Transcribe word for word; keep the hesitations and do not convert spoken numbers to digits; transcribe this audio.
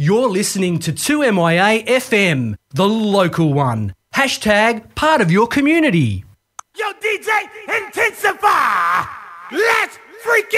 You're listening to two M Y A F M, the local one. Hashtag part of your community. Yo, D J, intensify! Let's freaking